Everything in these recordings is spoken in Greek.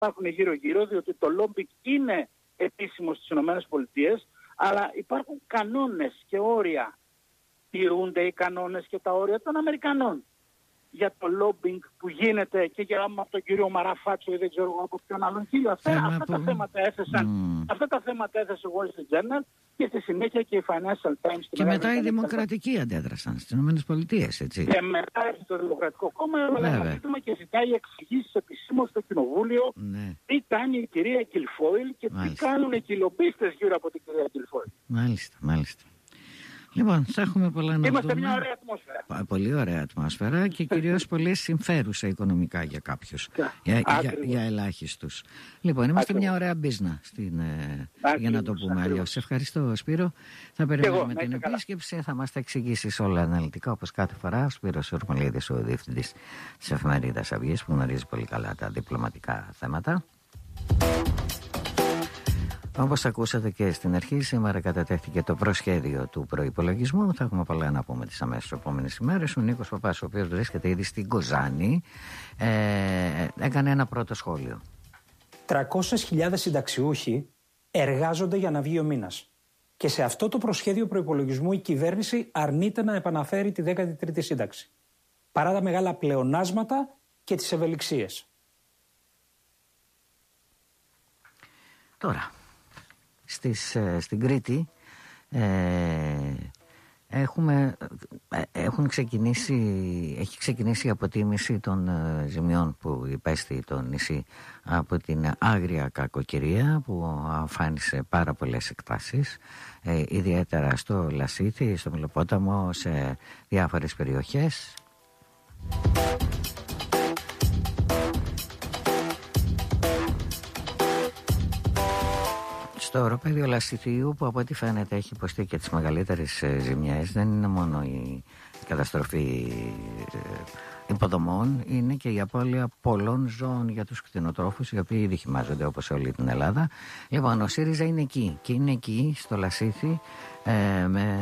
υπάρχουν γύρω-γύρω, διότι το lobbying είναι επίσημο στις ΗΠΑ, αλλά υπάρχουν κανόνες και όρια. Τηρούνται οι κανόνες και τα όρια των Αμερικανών για το lobbying που γίνεται και για από τον κύριο Μαραφάτσο ή δεν ξέρω από ποιον άλλον κύριο. Αυτά τα θέματα έθεσαν. Αυτά τα θέματα έθεσε Wall Street Journal και στη συνέχεια και η Financial Times. Και μετά οι δημοκρατικοί αντέδρασαν στις ΗΠΑ, έτσι. Και μετά έχει το Δημοκρατικό Κόμμα και ζητάει εξηγήσεις επισήμως στο Κοινοβούλιο τι κάνει η κυρία Κιλφόιλ και τι κάνουν οι λομπίστες γύρω από την κυρία Κιλφόιλ. Μάλιστα. Λοιπόν, θα έχουμε πολλά να Είμαστε δούμε. μια ωραία ατμόσφαιρα. Πολύ ωραία ατμόσφαιρα και κυρίως πολύ συμφέρουσα οικονομικά για κάποιους. Για ελάχιστους. Λοιπόν, είμαστε μια ωραία μπίζνα για να το πούμε αλλιώς. Σε ευχαριστώ, Σπύρο. Θα περιμένουμε την επίσκεψη. Θα μας τα εξηγήσεις όλα αναλυτικά όπως κάθε φορά. Ο Σπύρος Ορμολίδης, ο διευθυντής της εφημερίδας Αυγής, που γνωρίζει πολύ καλά τα διπλωματικά θέματα. Όπως ακούσατε και στην αρχή, σήμερα κατατέθηκε το προσχέδιο του προϋπολογισμού. Θα έχουμε πολλά να πούμε τις αμέσως επόμενες ημέρες. Ο Νίκος Παπάς, ο οποίος βρίσκεται ήδη στην Κοζάνη, έκανε ένα πρώτο σχόλιο. 300.000 συνταξιούχοι εργάζονται για να βγει ο μήνας. Και σε αυτό το προσχέδιο προϋπολογισμού η κυβέρνηση αρνείται να επαναφέρει τη 13η σύνταξη. Παρά τα μεγάλα πλεονάσματα και τις ευελιξίες. Τώρα, στην Κρήτη έχει ξεκινήσει η αποτίμηση των ζημιών που υπέστη το νησί από την άγρια κακοκαιρία που αφάνισε πάρα πολλές εκτάσεις, ιδιαίτερα στο Λασίθι, στο Μελοπόταμο, σε διάφορες περιοχές. Στο οροπέδιο Λασιθίου, που από ό,τι φαίνεται έχει υποστεί και τις μεγαλύτερες ζημιές, δεν είναι μόνο η καταστροφή υποδομών, είναι και η απώλεια πολλών ζώων για τους κτηνοτρόφους, οι οποίοι ήδη χυμάζονται όπως σε όλη την Ελλάδα. Λοιπόν, ο ΣΥΡΙΖΑ είναι εκεί και είναι εκεί στο Λασίθι με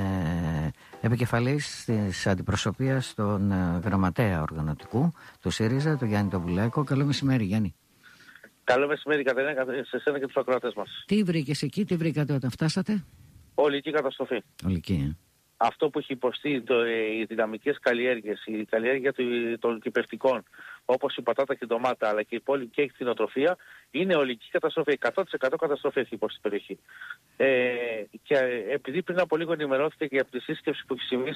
επικεφαλής της αντιπροσωπείας στον γραμματέα οργανωτικού του ΣΥΡΙΖΑ, τον Γιάννη τον Βουλέκο. Καλό μεσημέρι, Γιάννη. Καλό μεσημέρι, Κατερίνα, σε εσένα και τους ακροατές μας. Τι βρήκες εκεί, τι βρήκατε όταν φτάσατε? Ολική καταστροφή. Ολική, Αυτό που έχει υποστεί οι δυναμικές καλλιέργειες, η καλλιέργεια των κυπευτικών, όπως η πατάτα και η ντομάτα, αλλά και η πόλη και η κτηνοτροφία, είναι ολική καταστροφή. 100% καταστροφή έχει υποστεί στην περιοχή. Και επειδή πριν από λίγο ενημερώθηκε και από τη σύσκεψη που έχει συμβεί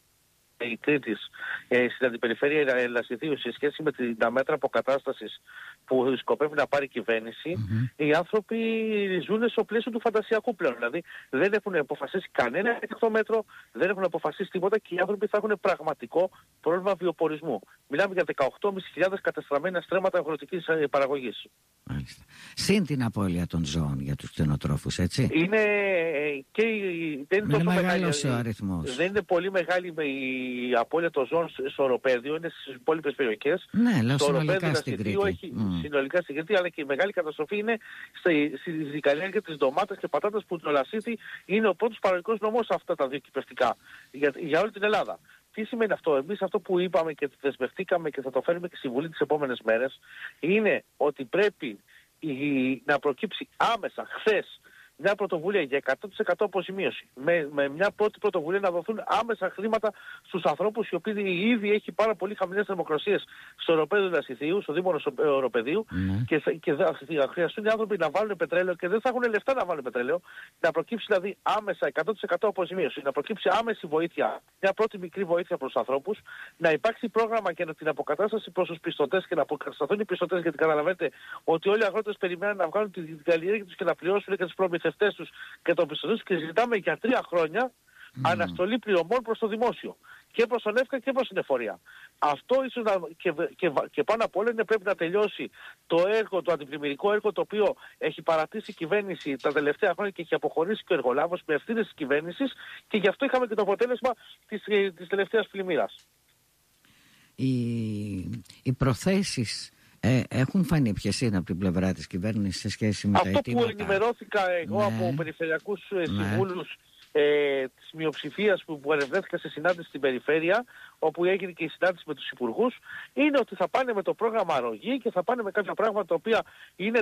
η Κρήτης στην αντιπεριφέρεια Λασιθίου σε σχέση με τα μέτρα αποκατάστασης που σκοπεύει να πάρει η κυβέρνηση, οι άνθρωποι ζουν στο πλαίσιο του φαντασιακού πλέον. Δηλαδή δεν έχουν αποφασίσει κανένα εκτό μέτρο, δεν έχουν αποφασίσει τίποτα και οι άνθρωποι θα έχουν πραγματικό πρόβλημα βιοπορισμού. Μιλάμε για 18.500 κατεστραμμένα στρέμματα αγροτικής παραγωγής. Μάλιστα. Συν την απώλεια των ζώων για τους κτηνοτρόφους, έτσι. Είναι και δεν είναι τόσο μεγάλος ο αριθμός. Δεν είναι πολύ μεγάλη η απώλεια των ζώων στο οροπέδιο, είναι στις υπόλοιπες περιοχές. Ναι, λέω συνολικά στην Κρήτη. Συνολικά στην Κρήτη, αλλά και η μεγάλη καταστροφή είναι στη καλλιέργεια της ντομάτας και πατάτας, που το Λασίθι είναι ο πρώτος παραγωγικός νομός σε αυτά τα δύο κυπευτικά για όλη την Ελλάδα. Τι σημαίνει αυτό? Εμείς αυτό που είπαμε και δεσμευτήκαμε και θα το φέρουμε και στη Βουλή τις επόμενες μέρες, είναι ότι πρέπει να προκύψει άμεσα χθες μια πρωτοβουλία για 100% αποζημίωση. Με μια πρώτη πρωτοβουλία να δοθούν άμεσα χρήματα στους ανθρώπους οι οποίοι ήδη έχει πάρα πολύ χαμηλές θερμοκρασίες στο οροπέδιο του Λασιθίου, στο δήμονο οροπεδίου, και θα χρειαστούν οι άνθρωποι να βάλουν πετρέλαιο και δεν θα έχουν λεφτά να βάλουν πετρέλαιο. Να προκύψει δηλαδή άμεσα 100% αποζημίωση, να προκύψει άμεση βοήθεια, μια πρώτη μικρή βοήθεια προς τους ανθρώπους, να υπάρξει πρόγραμμα για την αποκατάσταση προς τους πιστωτές και να αποκατασταθούν οι πιστωτές, γιατί καταλαβαίνετε ότι όλοι οι αγρότες περιμένουν να βγάλουν την καλλιέργεια τους και να πληρώσουν και τις προμηθευτές τους και τον πιστωτές, και ζητάμε για 3 χρόνια αναστολή πληρωμών προς το δημόσιο και προς τον ΕΦΚΑ και προς την εφορία. Αυτό ίσως και πάνω απ' όλα πρέπει να τελειώσει το έργο, το αντιπλημμυρικό έργο, το οποίο έχει παρατήσει η κυβέρνηση τα τελευταία χρόνια και έχει αποχωρήσει και ο εργολάβος με ευθύνες της κυβέρνησης, και γι' αυτό είχαμε και το αποτέλεσμα της τελευταίας πλημμύρας. Οι προθέσεις έχουν φανεί ποιες είναι από την πλευρά της κυβέρνησης σε σχέση με τα αιτήματα? Αυτό που ενημερώθηκα εγώ από περιφερειακούς συμβούλους της μειοψηφίας που ερευνήθηκαν σε συνάντηση στην περιφέρεια, όπου έγινε και η συνάντηση με τους υπουργούς, είναι ότι θα πάνε με το πρόγραμμα αρρωγή και θα πάνε με κάποια πράγματα τα οποία είναι